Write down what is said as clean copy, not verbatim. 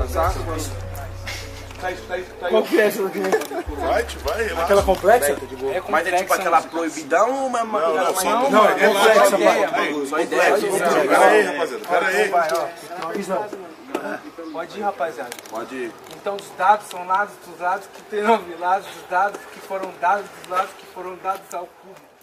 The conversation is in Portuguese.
saco, mano. Qual que é essa daqui? Vai, relaxa. Aquela complexa? Mas é tipo aquela proibidão ou uma Não, Não, é complexa, ideia? Só ideia. Pera aí, rapaziada, pera aí. Pode ir, rapaziada. Pode ir. Então os dados são lados dos lados que terão lados dos dados que foram dados dos lados que foram dados ao público.